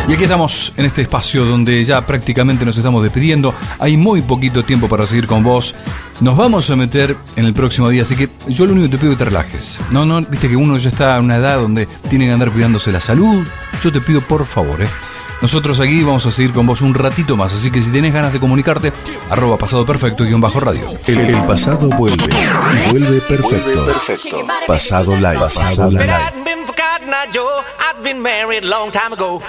Y aquí estamos en este espacio donde ya prácticamente nos estamos despidiendo. Hay muy poquito tiempo para seguir con vos. Nos vamos a meter en el próximo día, así que yo lo único que te pido es que te relajes. No, viste que uno ya está en una edad donde tiene que andar cuidándose la salud. Yo te pido por favor, Nosotros aquí vamos a seguir con vos un ratito más, así que si tenés ganas de comunicarte, @pasadoperfecto_radio. El pasado vuelve. Vuelve perfecto. Pasado live.